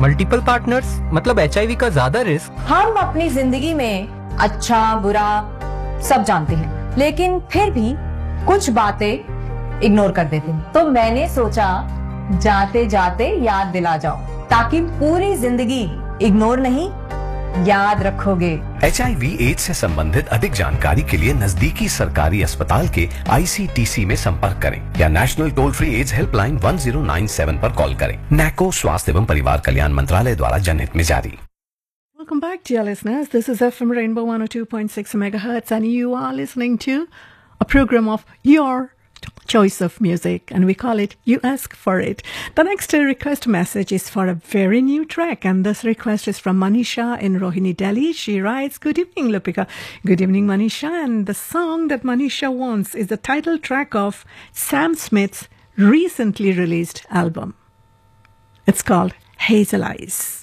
Multiple partners मतलब HIV का ज्यादा रिस्क? हम अपनी जिंदगी में अच्छा बुरा सब जानते हैं, लेकिन फिर भी कुछ बातें इग्नोर कर देते हैं। तो मैंने सोचा जाते जाते याद दिला जाओ, ताकि पूरी जिंदगी इग्नोर नहीं याद रखोगे। HIV एड्स से संबंधित अधिक जानकारी के लिए नजदीकी सरकारी अस्पताल के ICTC में संपर्क करें या national toll free ads helpline 1097 पर कॉल करें। NACO स्वास्थ्य एवं परिवार कल्याण मंत्रालय द्वारा जनहित में जारी। Welcome back, dear listeners. This is FM Rainbow 102.6 megahertz, and you are listening to a program of your choice of music, and we call it You Ask For It. The next request message is for a very new track, and this request is from Manisha in Rohini, Delhi. She writes, "Good evening, Lupika." Good evening, Manisha. And the song that Manisha wants is the title track of Sam Smith's recently released album. It's called Hazel Eyes.